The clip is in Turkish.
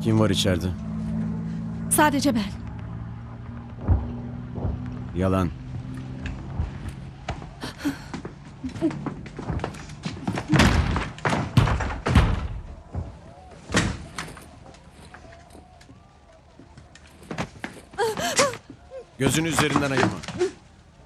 Kim var içeride? Sadece ben. Yalan. Gözünü üzerinden ayırma.